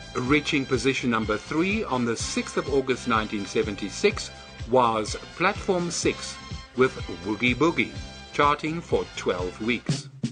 Reaching position number 3 on the 6th of August 1976 was Platform 6 with Woogie Boogie, charting for 12 weeks.